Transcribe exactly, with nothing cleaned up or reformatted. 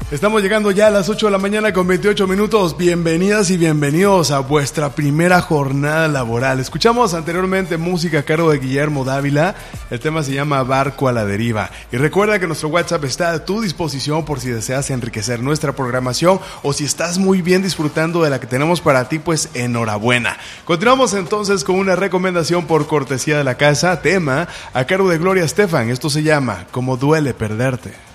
Estamos llegando ya a las ocho de la mañana con veintiocho minutos. Bienvenidas y bienvenidos a vuestra primera jornada laboral. Escuchamos anteriormente música a cargo de Guillermo Dávila. El tema se llama Barco a la Deriva. Y recuerda que nuestro WhatsApp está a tu disposición por si deseas enriquecer nuestra programación o si estás muy bien disfrutando de la que tenemos para ti, pues enhorabuena. Continuamos entonces con una recomendación por cortesía de la casa, tema a cargo de Gloria Estefan. Esto se llama Como duele perderte.